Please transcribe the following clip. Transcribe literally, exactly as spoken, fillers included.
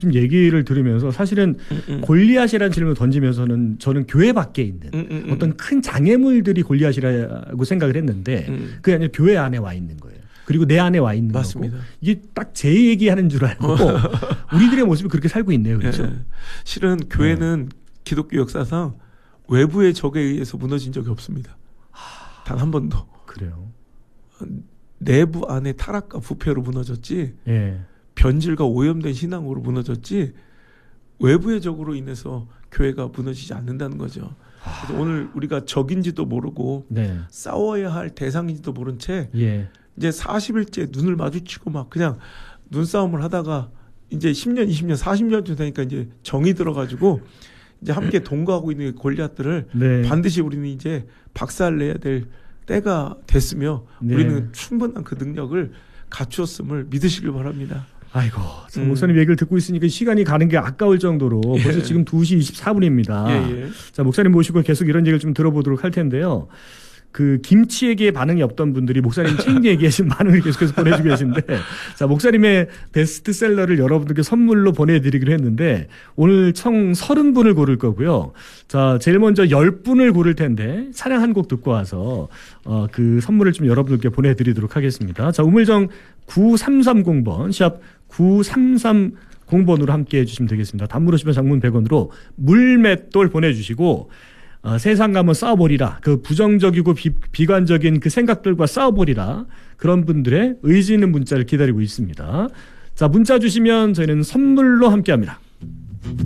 지금 얘기를 들으면서 사실은 음, 음. 골리앗이라는 질문을 던지면서는 저는 교회 밖에 있는 음, 음, 음. 어떤 큰 장애물들이 골리앗이라고 생각을 했는데 음. 그게 아니라 교회 안에 와 있는 거예요. 그리고 내 안에 와 있는 맞습니다. 거고 이게 딱 제 얘기하는 줄 알고 우리들의 모습이 그렇게 살고 있네요. 그렇죠? 예. 실은 교회는 네. 기독교 역사상 외부의 적에 의해서 무너진 적이 없습니다. 단 한 번도. 그래요. 내부 안에 타락과 부패로 무너졌지. 예. 변질과 오염된 신앙으로 무너졌지. 외부의 적으로 인해서 교회가 무너지지 않는다는 거죠. 그래서 오늘 우리가 적인지도 모르고 네. 싸워야 할 대상인지도 모른 채 예. 이제 사십 일째 눈을 마주치고 막 그냥 눈싸움을 하다가 이제 십 년, 이십 년, 사십 년쯤 되니까 이제 정이 들어가지고 이제 함께 동거하고 있는 골리앗들을 네. 반드시 우리는 이제 박살내야 될 때가 됐으며 네. 우리는 충분한 그 능력을 갖추었음을 믿으시길 바랍니다. 아이고, 음. 목사님 얘기를 듣고 있으니까 시간이 가는 게 아까울 정도로 예. 벌써 지금 두 시 이십사 분입니다. 예, 예. 자, 목사님 모시고 계속 이런 얘기를 좀 들어보도록 할 텐데요. 그 김치 얘기에 반응이 없던 분들이 목사님 책 얘기에 지금 반응을 계속해서 보내주고 계신데, 자, 목사님의 베스트셀러를 여러분들께 선물로 보내드리기로 했는데, 오늘 총 서른 분을 고를 거고요. 자, 제일 먼저 열 분을 고를 텐데, 찬양 한 곡 듣고 와서, 어, 그 선물을 좀 여러분들께 보내드리도록 하겠습니다. 자, 우물정 구삼삼공 번, 샵 구삼삼공 번으로 함께 해주시면 되겠습니다. 단문 오시면 장문 백 원으로 물맷돌 보내주시고, 어, 세상 가면 싸워버리라. 그 부정적이고 비, 비관적인 그 생각들과 싸워버리라. 그런 분들의 의지 있는 문자를 기다리고 있습니다. 자, 문자 주시면 저희는 선물로 함께합니다.